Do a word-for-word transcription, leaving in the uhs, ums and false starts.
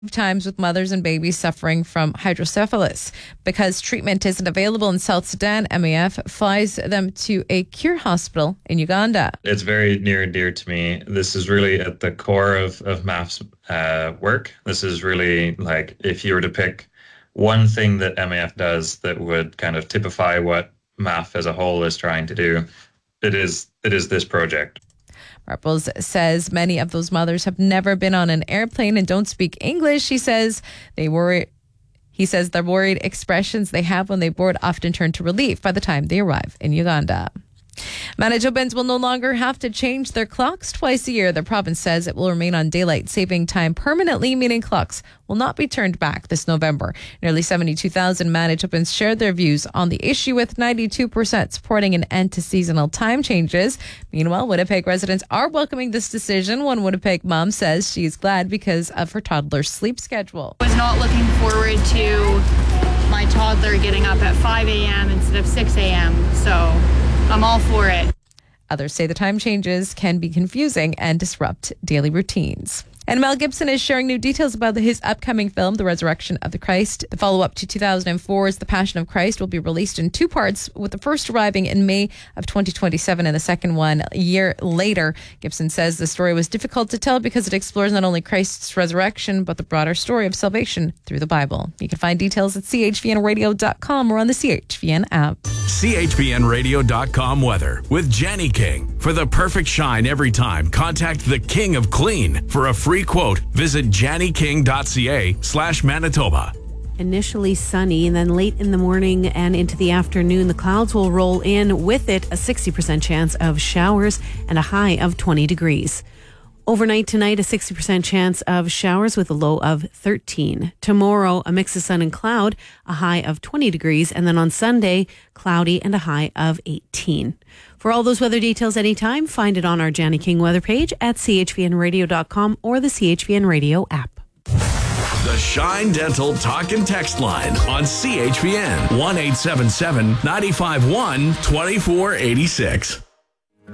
times with mothers and babies suffering from hydrocephalus. Because treatment isn't available in South Sudan, M A F flies them to a cure hospital in Uganda. It's very near and dear to me. This is really at the core of, of M A F's uh, work. This is really like, if you were to pick one thing that M A F does that would kind of typify what M A F as a whole is trying to do, it is it is this project. Marples says many of those mothers have never been on an airplane and don't speak English. He says they worry. He says the worried expressions they have when they board often turn to relief by the time they arrive in Uganda. Manitobans will no longer have to change their clocks twice a year. The province says it will remain on daylight saving time permanently, meaning clocks will not be turned back this November. Nearly seventy-two thousand Manitobans shared their views on the issue, with ninety-two percent supporting an end to seasonal time changes. Meanwhile, Winnipeg residents are welcoming this decision. One Winnipeg mom says she is glad because of her toddler's sleep schedule. I was not looking forward to my toddler getting up at five a.m. instead of six a.m., so I'm all for it. Others say the time changes can be confusing and disrupt daily routines. And Mel Gibson is sharing new details about his upcoming film, The Resurrection of the Christ. The follow-up to two thousand four's The Passion of Christ will be released in two parts, with the first arriving in May of twenty twenty-seven and the second one a year later. Gibson says the story was difficult to tell because it explores not only Christ's resurrection, but the broader story of salvation through the Bible. You can find details at c h v n radio dot com or on the C H V N app. c h v n radio dot com weather with Jenny King. For the perfect shine every time, contact the King of Clean. For a free quote, visit janny king dot c a slash Manitoba. Initially sunny, and then late in the morning and into the afternoon, the clouds will roll in. With it, a sixty percent chance of showers and a high of twenty degrees. Overnight tonight, a sixty percent chance of showers with a low of thirteen. Tomorrow, a mix of sun and cloud, a high of twenty degrees. And then on Sunday, cloudy and a high of eighteen. For all those weather details anytime, find it on our Janny King weather page at c h v n radio dot com or the C H V N Radio app. The Shine Dental Talk and Text line on C H V N one eight seven seven, nine five one, two four eight six.